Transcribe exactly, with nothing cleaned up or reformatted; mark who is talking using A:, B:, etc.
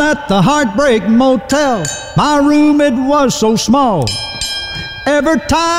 A: at the Heartbreak Motel. My room, it was so small. Every time